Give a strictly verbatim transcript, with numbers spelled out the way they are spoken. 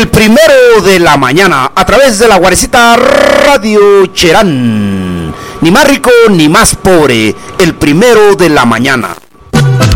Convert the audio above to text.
El primero de la mañana, a través de la Guarecita Radio Cherán. Ni más rico ni más pobre, el primero de la mañana.